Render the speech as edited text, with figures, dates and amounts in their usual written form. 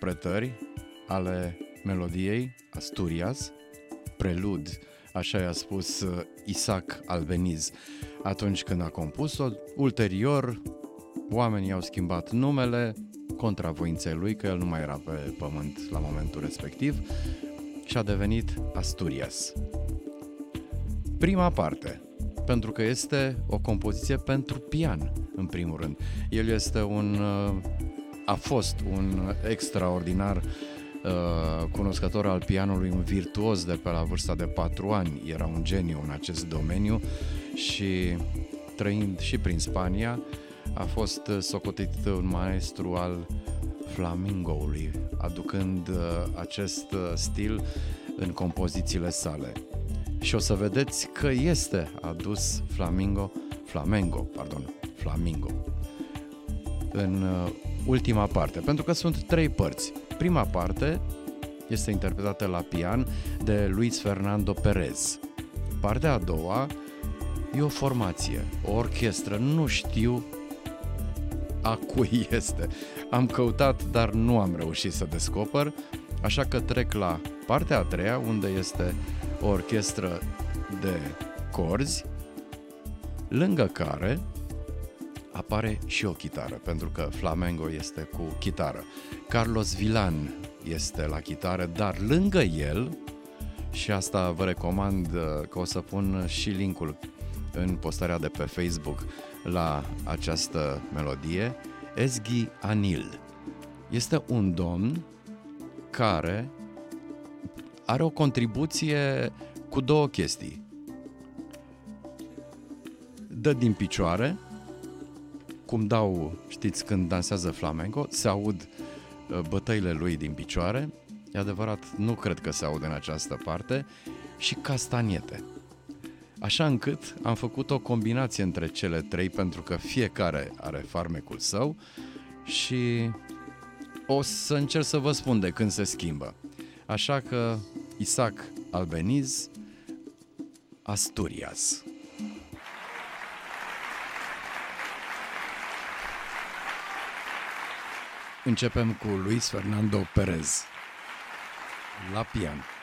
interpretări ale melodiei Asturias, prelud, așa i-a spus Isaac Albeniz atunci când a compus-o. Ulterior, oamenii au schimbat numele contra voinței lui, că el nu mai era pe pământ la momentul respectiv, și a devenit Asturias. Prima parte, pentru că este o compoziție pentru pian, în primul rând. El este a fost un extraordinar cunoscător al pianului, un virtuos de pe la vârsta de 4 ani. Era un geniu în acest domeniu și, trăind și prin Spania, a fost socotit un maestru al flamengoului, aducând acest stil în compozițiile sale. Și o să vedeți că este adus flamengo în ultima parte, pentru că sunt 3 părți. Prima parte este interpretată la pian de Luis Fernando Perez. Partea a doua e o formație, o orchestră, nu știu a cui este. Am căutat, dar nu am reușit să descoper, așa că trec la partea a treia, unde este o orchestră de corzi, lângă care apare și o chitară, pentru că flamengo este cu chitară. Carlos Vilan este la chitară, dar lângă el, și asta vă recomand că o să pun și linkul în postarea de pe Facebook la această melodie, Ezgi Anil. Este un domn care are o contribuție cu 2 chestii. Dă din picioare, cum dau, știți, când dansează flamenco, se aud bătăile lui din picioare, e adevărat, nu cred că se aud în această parte, și castaniete. Așa încât am făcut o combinație între cele 3, pentru că fiecare are farmecul său și o să încerc să vă spun de când se schimbă. Așa că Isaac Albeniz, Asturias. Începem cu Luis Fernando Perez la pian.